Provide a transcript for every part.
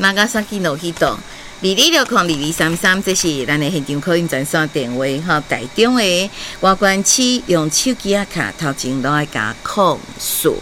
Nagasaki no Hito。22602233，这是咱的现场口音专线电话哈。台中的外观区用手机啊卡头前都爱加控诉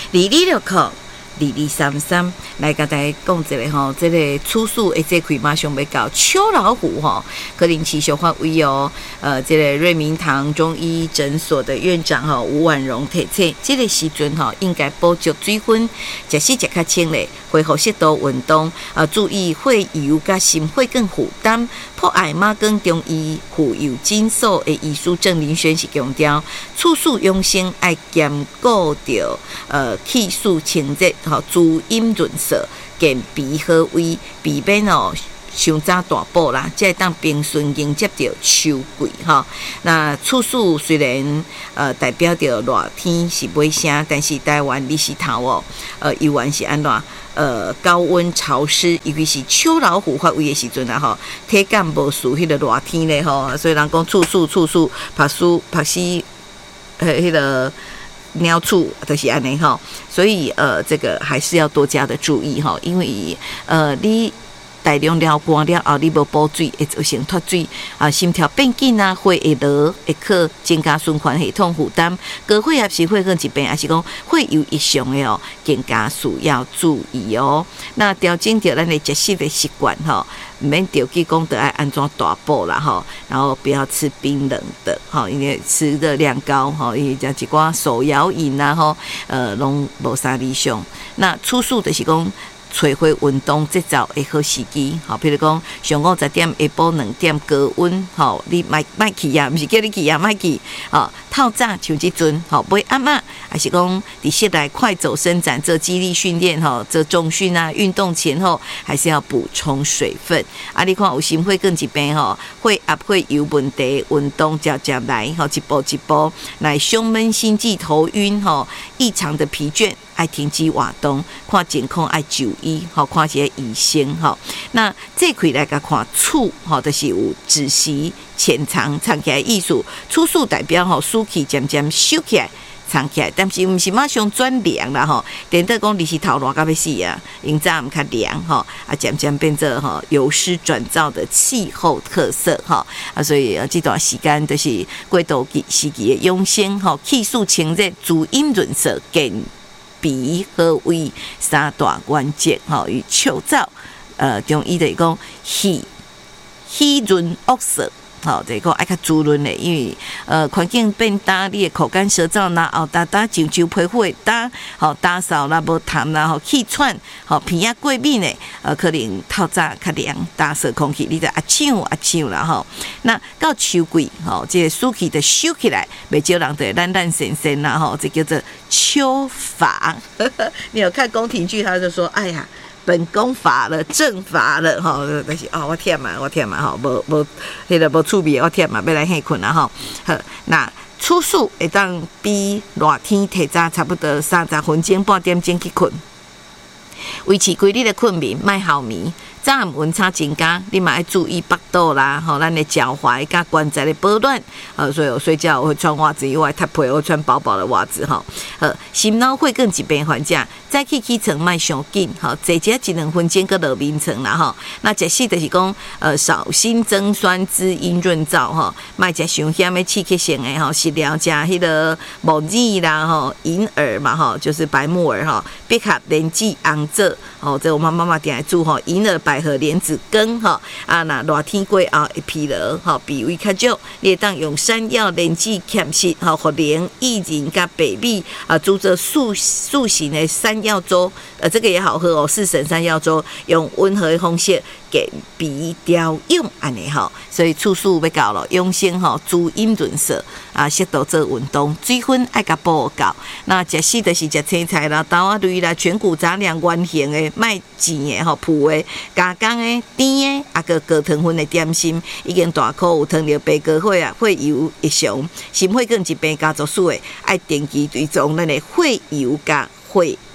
22602233，来甲大家讲一个吼，这个处数的这块马上要到秋老虎吼，可能持续发威哦。这个瑞明堂中医诊所的院长吼吴婉容提醒，这个时阵吼应该补足水分，食食较清咧，恢复适度运动，注意血油甲心血管负担。破艾马跟中医妇幼诊所的医师郑林轩是强调，处数养生爱兼顾着气数清热。吼，滋阴润色，健脾好胃，避免哦伤早大补啦，才会当平顺迎接着秋季哈。那处暑虽然代表着热天是袂啥，但是台湾日时头哦，依然是安怎？高温潮湿，尤其是秋老虎发威的时阵啊，吼，体感无属迄个热天咧吼，所以人讲处暑，拍死，迄个。鸟处就是安尼哈，所以这个还是要多加的注意哈，因为你大量了汗了后，你无补水，会造成脱水心跳变紧啊，血会落，会可增加循环系统负担，高血压是血管疾病，还是讲血油异常的哦，更加需要注意哦。那调整掉咱的食食的习惯哈。唔免着急讲得爱安怎大补啦吼，然后不要吃冰冷的吼，因为吃的量高吼，因为加一寡手摇饮啊吼，拢无啥理想。那处暑就是讲。找回运动节奏的好时机，好，比如讲上午10点下晡2点高温，好，你莫去啊，不是叫你去啊，莫去，好，透早像这阵，好，买暗仔，还是讲伫室内快走伸展，做肌力训练，吼，做重训啊，运动前后还是要补充水分。啊，你看有心血管疾病吼，血压、血油问题，运动渐渐来，吼，一步一步来，胸闷、心悸、头晕，吼，异常的疲倦。爱停止活动，看健康爱就医，好看一个医生，好。那这块来个看处，好，就是有止息、潜藏起来意思。处暑代表吼，暑气渐渐收起来。藏起来，但是唔是马上转凉啦吼，等到讲日时头热到要死啊，因早唔较凉吼，渐渐变成吼由湿转燥的气候特色哈所以这段时间就是过渡时期的养生吼，气数清热、滋阴润色、健脾好胃三大关键吼，与秋燥中医的讲气润恶色。好，这个爱较滋润的，因为环境变大，你的口干舌燥，然后打啾啾皮肤会打，好打扫啦，无痰啦，好气喘，好鼻啊过敏的，可能透早较凉，打湿空气，你就呛啦吼。那到秋季，吼，这个暑气就收起来，袂少人就懒神神啦吼，这叫做秋乏。你有看宫廷剧，他就说，哎呀。本宫乏了，正乏了哈，但是我忝嘛哈，无迄个无趣味，我忝嘛，要来睡困啦哈。好，那处暑会当比热天提早差不多30分钟、半点钟去困，维持规律的困眠，莫耗眠。早暗温差增加，你嘛要注意腹肚啦，吼，咱的脚踝甲关节的保暖。所以我睡觉我会穿袜子以外，搭配我会穿薄薄的袜子哈。心脑血管疾病患者，早起床莫上紧，吼，坐一2分钟个落眠床啦吼。那食食就是讲，少辛增酸，滋阴润燥吼，莫食伤咸的刺激性的吼，食了食迄个木耳啦吼，银耳嘛吼，就是白木耳吼，百合、莲子、红枣，吼，这我妈妈定来煮吼，银耳、百合、莲子羹吼，那热天过后会疲劳吼，脾胃较少，你会当用山药、莲子、芡实吼，茯苓、薏仁甲白米煮做素型的山药粥，这个也好喝哦，4神山药粥，用温和的方式给鼻调用安尼吼，所以处暑要到了，养生吼，滋阴润色适度做运动，水分爱甲补够。那食食就是食青菜啦、豆仔类啦、全谷杂粮、圆形的、卖甜的吼、浮的、加工的、甜的，个高糖分的点心，已经大颗有糖尿病、高血压、血油异常、心血管疾病家族史的，爱定期追踪咱的血油甲血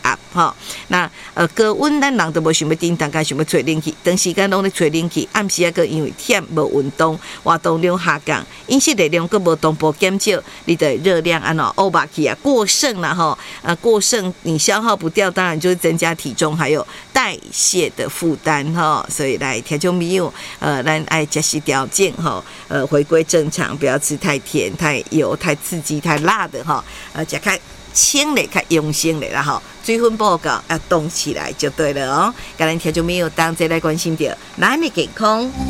压吼。那高温咱人都无想要叮当，敢想要吹冷气，长时间拢咧吹冷气，暗时个因为忝无运动，活动量下降，饮食热量佫无同步减少，你的热量安怎over去啊过剩啦吼，过剩你消耗不掉，当然就是增加体重还有代谢的负担吼。所以来听众朋友，咱爱食食调整吼，回归正常，不要吃太甜、太油、太刺激、太辣的吼，食较清的、较养生的啦吼，水分报告要动起来就对了哦。甲咱听众朋友当再来关心着咱的健康。